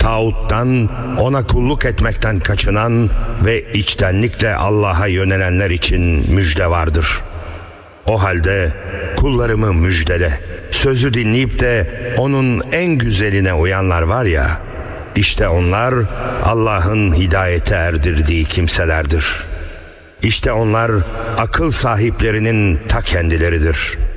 tağuttan, ona kulluk etmekten kaçınan ve içtenlikle Allah'a yönelenler için müjde vardır. O halde kullarımı müjdele. Sözü dinleyip de onun en güzeline uyanlar var ya, işte onlar Allah'ın hidayete erdirdiği kimselerdir. İşte onlar akıl sahiplerinin ta kendileridir.